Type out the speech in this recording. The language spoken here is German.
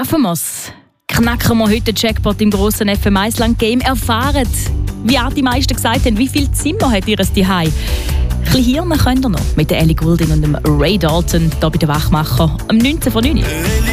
Schaffen wir's? Knacken wir heute den Jackpot im grossen FM1 Land Game? Erfahren, wie auch die meisten gesagt haben, wie viel Zimmer hat ihr Zuhause? Ein bisschen Hirn könnt ihr noch mit der Ellie Goulding und dem Ray Dalton hier bei den Wachmacher am 19 vor 9.